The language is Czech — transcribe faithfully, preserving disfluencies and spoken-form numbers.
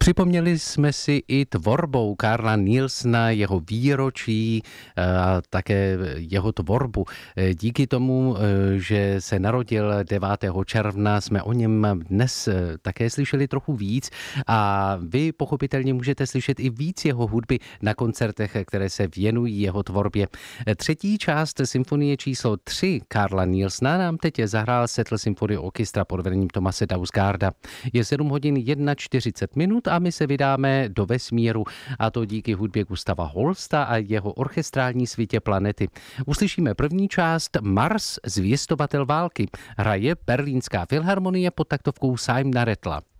Připomněli jsme si i tvorbou Carla Nielsena, jeho výročí a také jeho tvorbu. Díky tomu, že se narodil devátého června, jsme o něm dnes také slyšeli trochu víc a vy pochopitelně můžete slyšet i víc jeho hudby na koncertech, které se věnují jeho tvorbě. Třetí část symfonie číslo tři Carla Nielsena nám teď zahrál Seattle Symphony Orchestra pod vedením Thomase Dausgaarda. Je sedm hodin čtyřicet jedna minut a my se vydáme do vesmíru, a to díky hudbě Gustava Holsta a jeho orchestrální svitě Planety. Uslyšíme první část Mars, zvěstovatel války. Hraje Berlínská filharmonie pod taktovkou Simona Rattla.